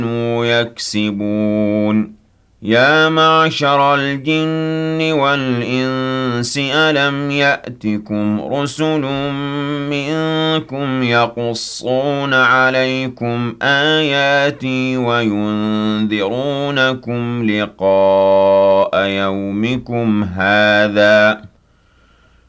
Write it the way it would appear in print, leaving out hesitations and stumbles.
يكسبون يا معشر الجن والإنس ألم يأتكم رسل منكم يقصون عليكم آياتي وينذرونكم لقاء يومكم هذا